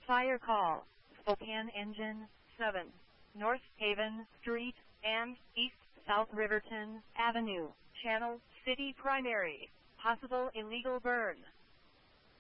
Fire call. Spokane Engine 7. North Haven Street and East South Riverton Avenue. Channel City Primary. Possible illegal burn.